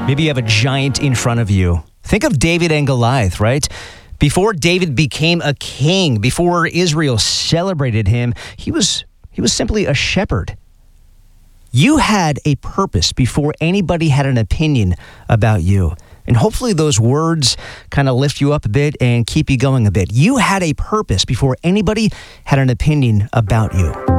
Maybe you have a giant in front of you. Think of David and Goliath, right? Before David became a king, before Israel celebrated him, he was simply a shepherd. You had a purpose before anybody had an opinion about you. And hopefully those words kind of lift you up a bit and keep you going a bit. You had a purpose before anybody had an opinion about you.